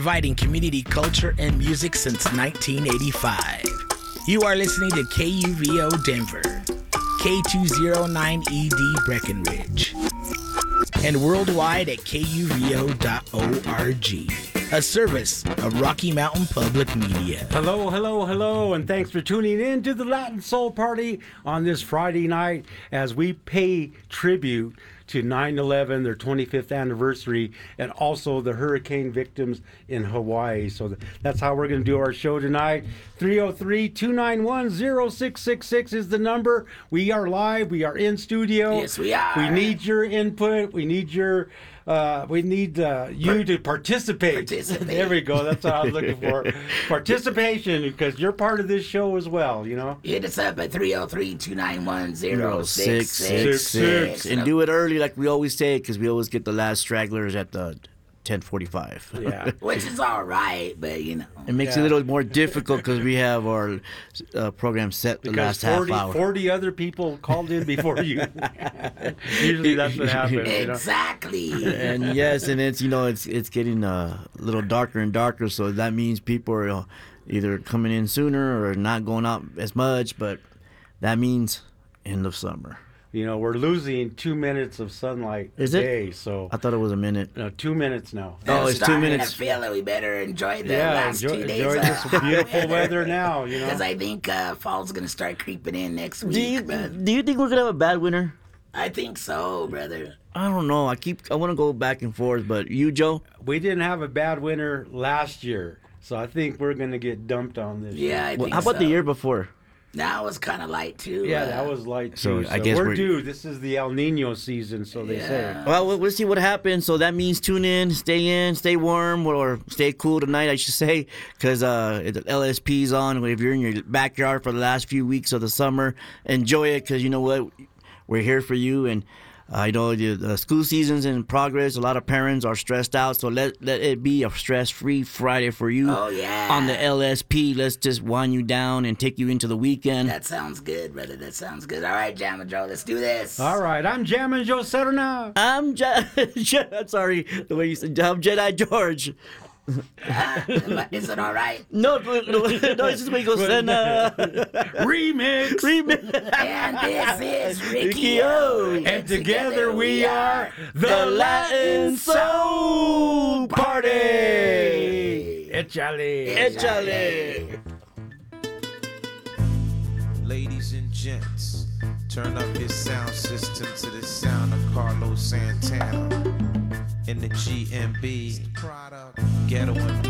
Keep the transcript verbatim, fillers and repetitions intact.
Providing community culture and music since nineteen eighty-five. You are listening to K U V O Denver, K two oh nine E D Breckenridge, and worldwide at K U V O dot org. A service of Rocky Mountain Public Media. Hello, hello, hello, and thanks for tuning in to the Latin Soul Party on this Friday night as we pay tribute to nine eleven, their twenty-fifth anniversary, and also the hurricane victims in Hawaii. So that's how we're going to do our show tonight. three oh three, two nine one, oh six six six is the number. We are live. We are in studio. Yes, we are. We need your input. We need your... Uh, we need uh, you to participate. Participate. There we go. That's what I was looking for. Participation, because you're part of this show as well, you know? Hit us up at three oh three, two nine one, oh six six six six. And do it early like we always say, because we always get the last stragglers at the ten forty-five. Yeah. Which is all right, but you know. It makes Yeah. it a little more difficult because we have our uh, program set the Because last forty, half hour. forty other people called in before you. Usually that's what happens. You know? Exactly. And yes, and it's, you know, it's it's getting uh, a little darker and darker, so that means people are uh, either coming in sooner or not going out as much, but that means end of summer. You know, we're losing two minutes of sunlight Is a it? day, so I thought it was a minute. no, two minutes now. Oh, it's two Starting minutes. to feel that we better enjoy the Yeah, last enjoy, two days enjoy of this hot beautiful weather now, you know? Because I think uh, fall's going to start creeping in next week. Do you, but do you think we're going to have a bad winter? I think so, brother. I don't know. I keep I want to go back and forth, but you, Joe? We didn't have a bad winter last year, so I think we're going to get dumped on this year. Yeah, I Well, think how about so. the year before? That was kind of light, too. Yeah, uh, that was light So, too. I guess we're, we're- due. This is the El Nino season, so they say. Yeah. Well, we'll we'll see what happens. So that means tune in, stay in, stay warm, or stay cool tonight, I should say, because uh, the L S P's on. If you're in your backyard for the last few weeks of the summer, enjoy it, because you know what? We're here for you, and I know the, the school season's in progress. A lot of parents are stressed out, so let let it be a stress-free Friday for you. Oh, yeah. On the L S P, let's just wind you down and take you into the weekend. That sounds good, brother. That sounds good. All right, Jam and Joe, let's do this. All right, I'm Jammin' Joe Serna. I'm Je- Je- I'm sorry, the way you said. I'm Jedi George. Uh, is it all right? No, no, no, it's just the way he goes. Senna. Remix. Remix. And this is Ricky Ricky O. O. And together we are the Latin Soul Party. Échale. Échale. Ladies and gents, turn up your sound system to the sound of Carlos Santana in the G M B Ghetto Environment